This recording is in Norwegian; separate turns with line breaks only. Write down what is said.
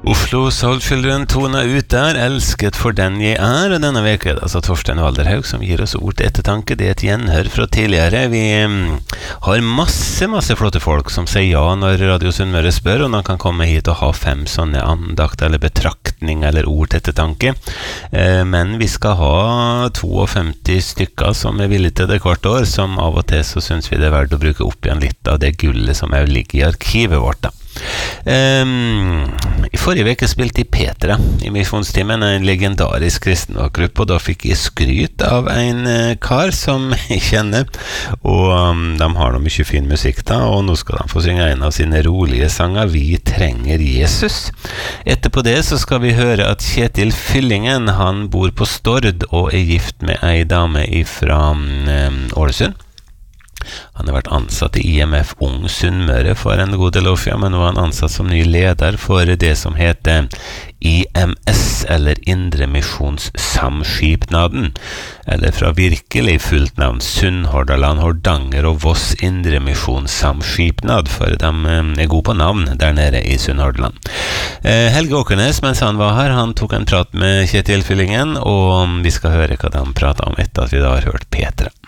Oslo Soulchildren tona ut der, elsket for den jeg er, og denne veka er det altså Torstein Valderhaug som gir oss ord til ettertanke. Det er et gjenhør fra tidligere. Vi har masse flotte folk som sier ja når Radio Sunnmøre spør, og de kan komme hit og ha 5 sånne andakt eller betraktning eller ord til ettertanke. Men vi skal ha 52 stykker som er villige til det hvert år, som av og til så synes vi det er verdt å bruke opp igjen litt av det gullet som er ligger i arkivet vårt da. I forrige veke spilte jeg Petra i misjonstimen, en legendarisk kristenrockgruppe, og da fikk jeg skryt av en kar som jeg kjenner, og de har noe mye fin musikk da, og nå skal de få synge en av sine rolige sanger, Vi trenger Jesus. Etterpå det så skal vi høre at Kjetil Fyllingen, han bor på Stord og er gift med ei dame fra Ålesund. Han har vært ansatt i IMF Ung Sunnmøre for en god del år siden, men nå er han ansatt som ny leder for det som heter IMS, eller Indremisjonssamskipnaden, eller fra virkelig fullt navn Sunnhordaland, Hordanger og Voss Indremisjonssamskipnad, for de er gode på navn der nede i Sunnhordaland. Helge Åkernes, mens han var her, han tok en prat med Kjetil Fyllingen, og vi skal høre hva de pratet om etter at vi da har hørt Petra.